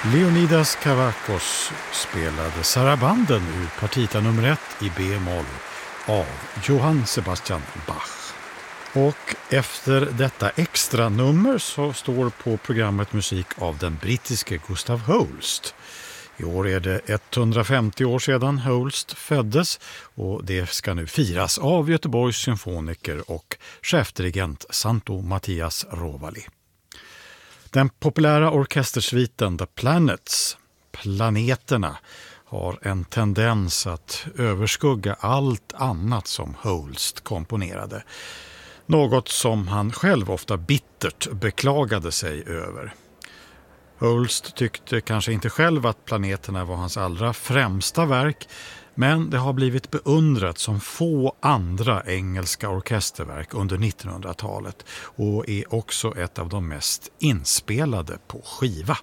Leonidas Kavakos spelade Sarabanden ur partita nummer 1 i B-moll av Johann Sebastian Bach. Och efter detta extra nummer så står på programmet musik av den brittiske Gustav Holst. I år är det 150 år sedan Holst föddes och det ska nu firas av Göteborgs symfoniker och chefdirigent Santo Mattias Rovali. Den populära orkestersviten The Planets, planeterna, har en tendens att överskugga allt annat som Holst komponerade. Något som han själv ofta bittert beklagade sig över. Holst tyckte kanske inte själv att planeterna var hans allra främsta verk, men det har blivit beundrat som få andra engelska orkesterverk under 1900-talet och är också ett av de mest inspelade på skiva.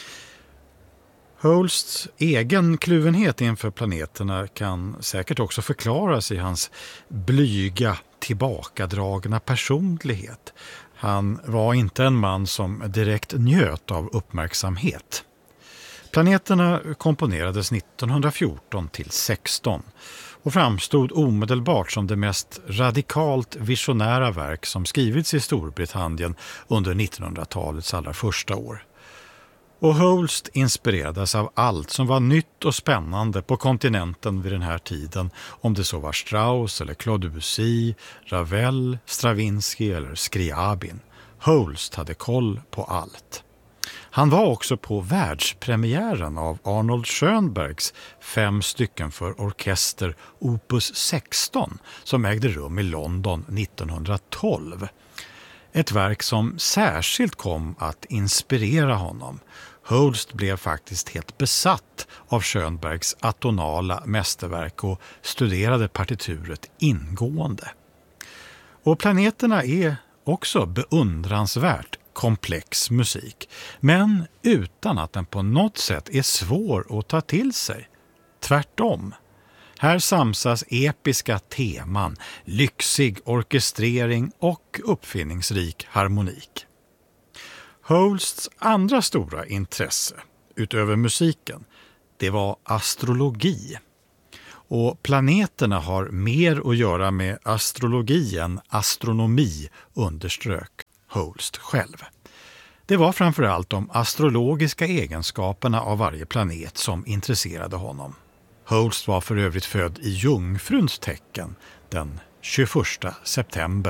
Holsts egen kluvenhet inför planeterna kan säkert också förklaras i hans blyga, tillbakadragna personlighet. Han var inte en man som direkt njöt av uppmärksamhet. Planeterna komponerades 1914 till 16 och framstod omedelbart som det mest radikalt visionära verk som skrivits i Storbritannien under 1900-talets allra första år. Och Holst inspirerades av allt som var nytt och spännande på kontinenten vid den här tiden, om det så var Strauss eller Claude Debussy, Ravel, Stravinsky eller Scriabin. Holst hade koll på allt. Han var också på världspremiären av Arnold Schönbergs 5 stycken för orkester Opus 16 som ägde rum i London 1912. Ett verk som särskilt kom att inspirera honom. Holst blev faktiskt helt besatt av Schönbergs atonala mästerverk och studerade partituret ingående. Och planeterna är också beundransvärt komplex musik, men utan att den på något sätt är svår att ta till sig. Tvärtom. Här samsas episka teman, lyxig orkestrering och uppfinningsrik harmonik. Holsts andra stora intresse, utöver musiken, det var astrologi. Och planeterna har mer att göra med astrologi än astronomi, underströk Holst själv. Det var framförallt de astrologiska egenskaperna av varje planet som intresserade honom. Holst var för övrigt född i Jungfruns tecken den 21 september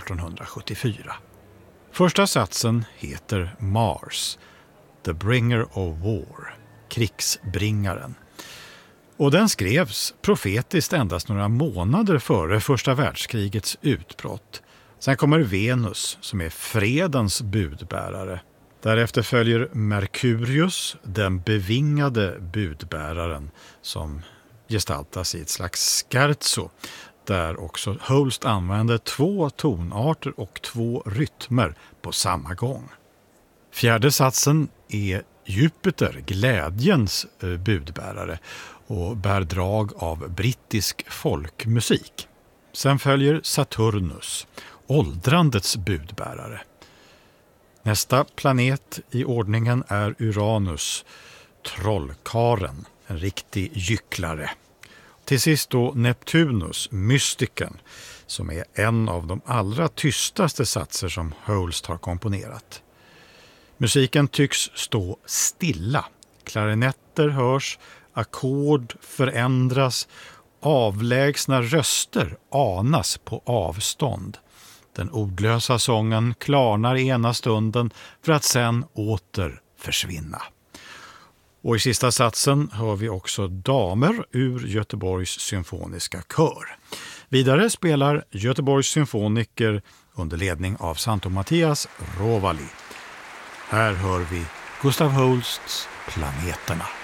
1874. Första satsen heter Mars, The Bringer of War, krigsbringaren. Och den skrevs profetiskt endast några månader före första världskrigets utbrott. Sen kommer Venus som är fredens budbärare. Därefter följer Merkurius, den bevingade budbäraren, som gestaltas i ett slags scherzo, där också Holst använder 2 tonarter och 2 rytmer på samma gång. Fjärde satsen är Jupiter, glädjens budbärare, och bär drag av brittisk folkmusik. Sen följer Saturnus, åldrandets budbärare. Nästa planet i ordningen är Uranus, trollkaren, en riktig gycklare. Till sist då Neptunus, mystiken, som är en av de allra tystaste satser som Holst har komponerat. Musiken tycks stå stilla. Klarinetter hörs, ackord förändras, avlägsna röster anas på avstånd. Den ordlösa sången klarnar i ena stunden för att sen åter försvinna. Och i sista satsen hör vi också damer ur Göteborgs symfoniska kör. Vidare spelar Göteborgs symfoniker under ledning av Santo Mattias Rovali. Här hör vi Gustav Holsts Planeterna.